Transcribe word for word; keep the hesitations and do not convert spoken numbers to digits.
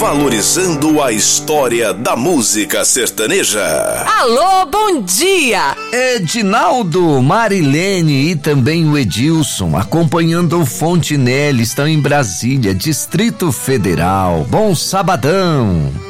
valorizando a história da música sertaneja. Alô, bom dia! Edinaldo, Marilene e também o Edilson, acompanhando o Fontinelli, estão em Brasília, Distrito Federal. Bom sabadão!